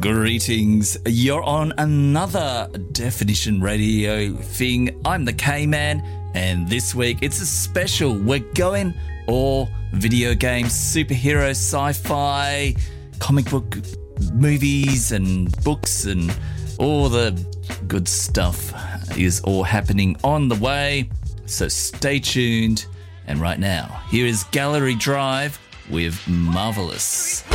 Greetings. You're on another Definition Radio thing. I'm the K-Man, and this week it's a special. We're going all video games, superhero, sci-fi, comic book movies and books and all the good stuff is all happening on the way. So stay tuned. And right now, here is Gallery Drive with Marvelous.